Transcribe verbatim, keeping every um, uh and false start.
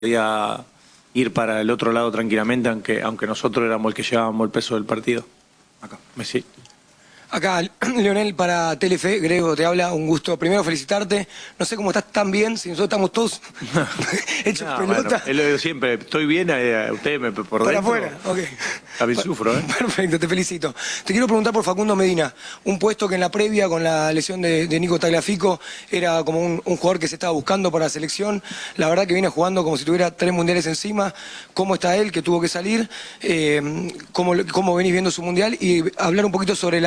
podía ir para el otro lado tranquilamente, aunque, aunque nosotros éramos el que llevábamos el peso del partido. Acá, Messi. Acá, Leonel, para Telefe, Grego te habla, un gusto. Primero felicitarte, no sé cómo estás tan bien, si nosotros estamos todos hechos No, pelota. bueno, es lo que digo siempre, estoy bien, eh, ustedes me por Para dentro. afuera, ok. También sufro, ¿eh? Perfecto, te felicito. Te quiero preguntar por Facundo Medina, un puesto que en la previa con la lesión de, de Nico Tagliafico era como un, un jugador que se estaba buscando para la selección, la verdad que viene jugando como si tuviera tres mundiales encima. ¿Cómo está él, que tuvo que salir? Eh, ¿cómo, ¿Cómo venís viendo su mundial? Y hablar un poquito sobre la